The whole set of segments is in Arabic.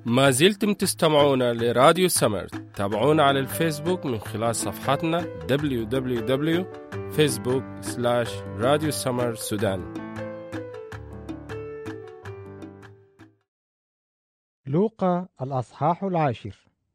ما زلتم تستمعون لراديو سمر. تابعونا على الفيسبوك من خلال صفحتنا www.facebook/راديو سمر سودان. لوقا الأصحاح 10.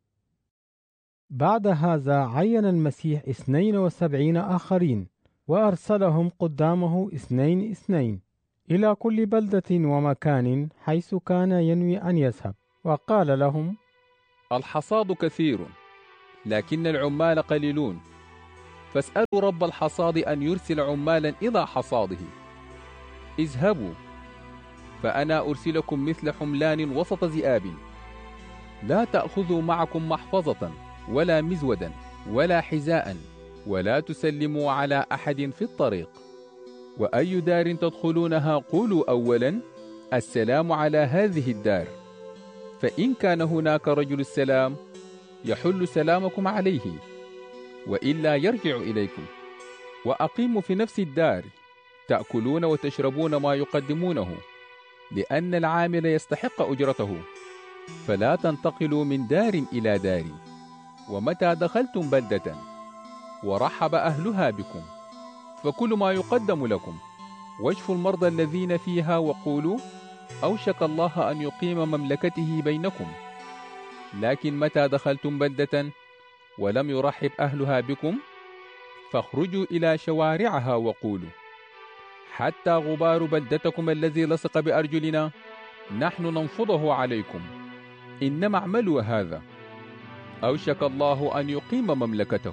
بعد هذا عين المسيح 72 آخرين وأرسلهم قدامه 2 إلى كل بلدة ومكان حيث كان ينوي أن يذهب، وقال لهم: الحصاد كثير لكن العمال قليلون، فاسألوا رب الحصاد أن يرسل عمالا إلى حصاده. اذهبوا فأنا أرسلكم مثل حملان وسط ذئاب. لا تأخذوا معكم محفظة ولا مزودا ولا حذاء، ولا تسلموا على أحد في الطريق. وأي دار تدخلونها قولوا أولا: السلام على هذه الدار. فإن كان هناك رجل السلام يحل سلامكم عليه، وإلا يرجع إليكم. وأقيموا في نفس الدار، تأكلون وتشربون ما يقدمونه، لأن العامل يستحق أجرته. فلا تنتقلوا من دار إلى دار. ومتى دخلتم بلدة ورحب أهلها بكم، فكلوا ما يقدم لكم، واشفوا المرضى الذين فيها، وقولوا: أوشك الله أن يقيم مملكته بينكم. لكن متى دخلتم بلدة ولم يرحب أهلها بكم، فاخرجوا إلى شوارعها وقولوا: حتى غبار بلدتكم الذي لصق بأرجلنا نحن ننفضه عليكم. إنما اعملوا هذا، أوشك الله أن يقيم مملكته.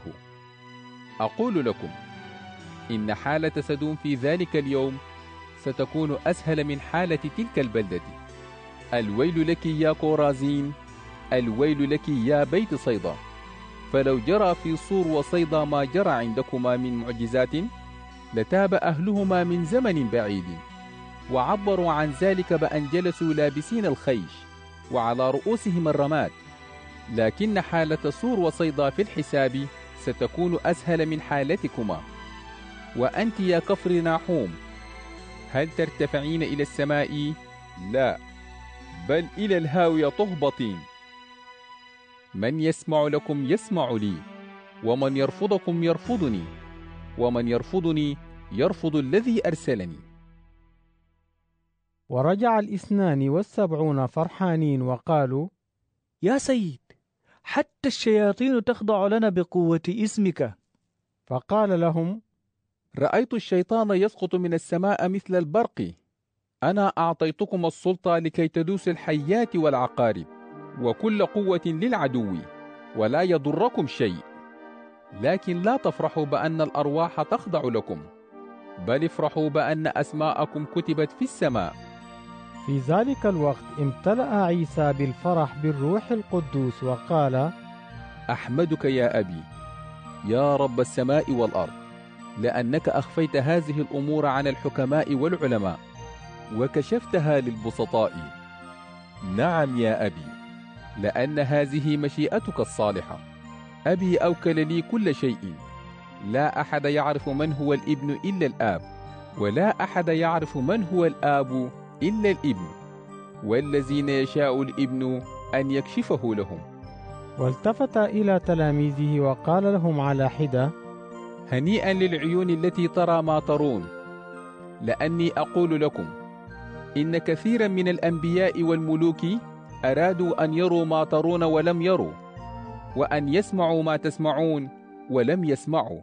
أقول لكم إن حالة سدوم في ذلك اليوم ستكون أسهل من حالة تلك البلدة. الويل لك يا كورازين، الويل لك يا بيت صيدا. فلو جرى في صور وصيدا ما جرى عندكما من معجزات، لتاب أهلهما من زمن بعيد. وعبروا عن ذلك بأن جلسوا لابسين الخيش وعلى رؤوسهم الرماد. لكن حالة صور وصيدا في الحساب ستكون أسهل من حالتكما. وأنت يا كفر ناحوم، هل ترتفعين إلى السماء؟ لا، بل إلى الهاوية تهبطين. من يسمع لكم يسمع لي، ومن يرفضكم يرفضني، ومن يرفضني يرفض الذي أرسلني. ورجع 72 فرحانين وقالوا: يا سيد، حتى الشياطين تخضع لنا بقوة اسمك. فقال لهم: رأيت الشيطان يسقط من السماء مثل البرق. أنا أعطيتكم السلطة لكي تدوسوا الحيات والعقارب وكل قوة للعدو، ولا يضركم شيء. لكن لا تفرحوا بأن الأرواح تخضع لكم، بل افرحوا بأن أسماءكم كتبت في السماء. في ذلك الوقت امتلأ عيسى بالفرح بالروح القدوس وقال: أحمدك يا أبي، يا رب السماء والأرض، لأنك أخفيت هذه الأمور عن الحكماء والعلماء وكشفتها للبسطاء. نعم يا أبي، لأن هذه مشيئتك الصالحة. أبي أوكل لي كل شيء. لا أحد يعرف من هو الابن إلا الآب، ولا أحد يعرف من هو الآب إلا الابن، والذين يشاء الابن أن يكشفه لهم. والتفت إلى تلاميذه وقال لهم على حدة: هنيئا للعيون التي ترى ما ترون، لأني أقول لكم إن كثيرا من الأنبياء والملوك أرادوا أن يروا ما ترون ولم يروا، وأن يسمعوا ما تسمعون ولم يسمعوا.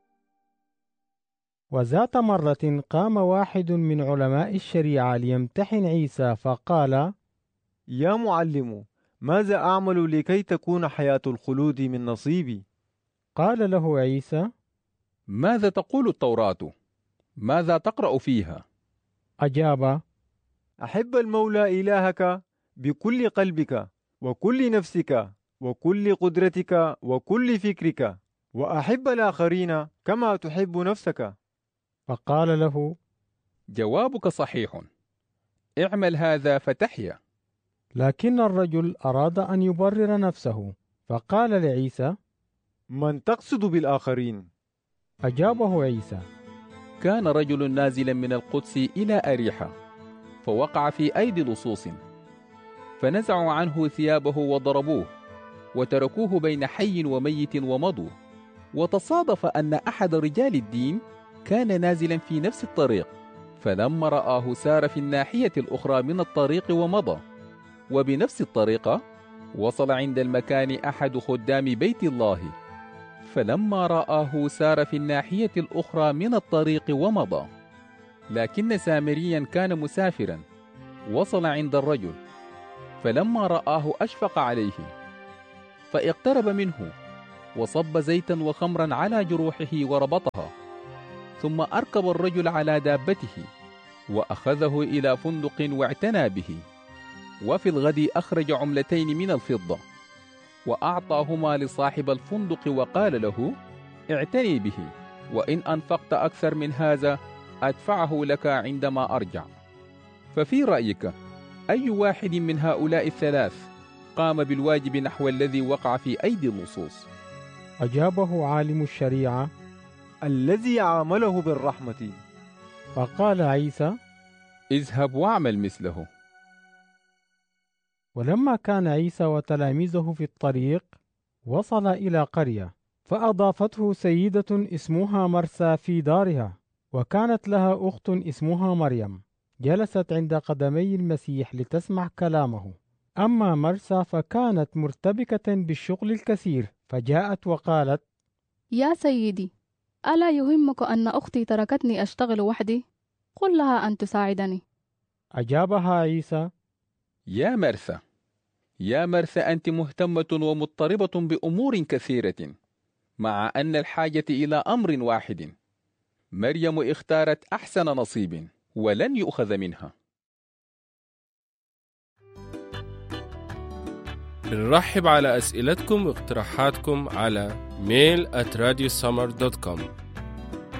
وذات مرة قام واحد من علماء الشريعة ليمتحن عيسى، فقال: يا معلم، ماذا أعمل لكي تكون حياة الخلود من نصيبي؟ قال له عيسى: ماذا تقول التوراة؟ ماذا تقرأ فيها؟ أجاب: أحب المولى إلهك بكل قلبك وكل نفسك وكل قدرتك وكل فكرك، وأحب الآخرين كما تحب نفسك. فقال له: جوابك صحيح، اعمل هذا فتحيا. لكن الرجل أراد أن يبرر نفسه، فقال لعيسى: من تقصد بالآخرين؟ أجابه عيسى: كان رجل نازلا من القدس إلى أريحة، فوقع في أيدي لصوص، فنزعوا عنه ثيابه وضربوه، وتركوه بين حي وميت ومضوا. وتصادف أن أحد رجال الدين كان نازلا في نفس الطريق، فلما رآه سار في الناحية الأخرى من الطريق ومضى. وبنفس الطريقة وصل عند المكان أحد خدام بيت الله، فلما رآه سار في الناحية الأخرى من الطريق ومضى. لكن سامريا كان مسافرا، وصل عند الرجل، فلما رآه أشفق عليه، فاقترب منه وصب زيتا وخمرا على جروحه وربطها، ثم أركب الرجل على دابته وأخذه إلى فندق واعتنى به. وفي الغد أخرج عملتين من الفضة وأعطاهما لصاحب الفندق وقال له: اعتني به، وإن أنفقت أكثر من هذا أدفعه لك عندما أرجع. ففي رأيك أي واحد من هؤلاء الثلاث قام بالواجب نحو الذي وقع في أيدي اللصوص؟ أجابه عالم الشريعة: الذي عامله بالرحمة. فقال عيسى: اذهب واعمل مثله. ولما كان عيسى وتلاميذه في الطريق، وصل إلى قرية، فأضافته سيدة اسمها مرسى في دارها، وكانت لها أخت اسمها مريم، جلست عند قدمي المسيح لتسمع كلامه. أما مرسى فكانت مرتبكة بالشغل الكثير، فجاءت وقالت: يا سيدي، ألا يهمك أن أختي تركتني أشتغل وحدي؟ قل لها أن تساعدني. أجابها عيسى: يا مرثى، يا مرثى، أنت مهتمة ومضطربة بأمور كثيرة، مع أن الحاجة إلى أمر واحد. مريم اختارت أحسن نصيب ولن يؤخذ منها. بنرحب على أسئلتكم واقتراحاتكم على mail@radiosummer.com.